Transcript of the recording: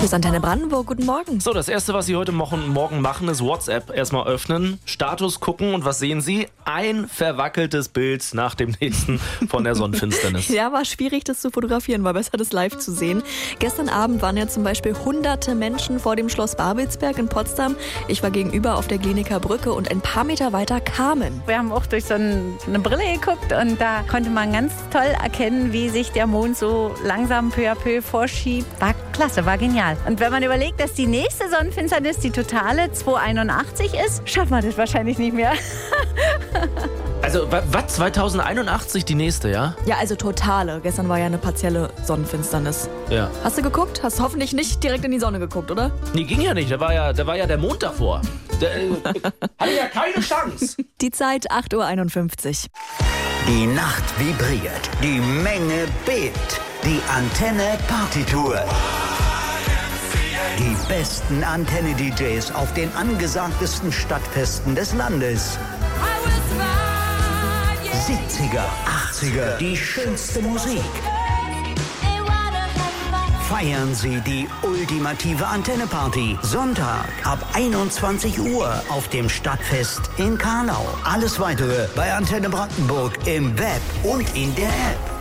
Hier ist Antenne Brandenburg, guten Morgen. So, das Erste, was Sie heute Morgen machen, ist WhatsApp erstmal öffnen, Status gucken und was sehen Sie? Ein verwackeltes Bild nach dem nächsten von der Sonnenfinsternis. Ja, war schwierig, das zu fotografieren, war besser, das live zu sehen. Gestern Abend waren ja zum Beispiel hunderte Menschen vor dem Schloss Babelsberg in Potsdam. Ich war gegenüber auf der Glienicker Brücke und ein paar Meter weiter Carmen. Wir haben auch durch so eine Brille geguckt und da konnte man ganz toll erkennen, wie sich der Mond so langsam peu à peu vorschiebt. War klasse, war genial. Und wenn man überlegt, dass die nächste Sonnenfinsternis, die totale 281 ist, schaffen wir das wahrscheinlich nicht mehr. Also, was? 2081 die nächste, ja? Ja, also totale. Gestern war ja eine partielle Sonnenfinsternis. Ja. Hast du geguckt? Hast hoffentlich nicht direkt in die Sonne geguckt, oder? Nee, ging ja nicht. Da war ja der Mond davor. Der hatte ja keine Chance. Die Zeit 8:51 Uhr. Die Nacht vibriert, die Menge bebt, die Antenne Partytour. Die besten Antenne-DJs auf den angesagtesten Stadtfesten des Landes. 70er, 80er, die schönste Musik. Feiern Sie die ultimative Antenne-Party. Sonntag ab 21 Uhr auf dem Stadtfest in Karlau. Alles Weitere bei Antenne Brandenburg im Web und in der App.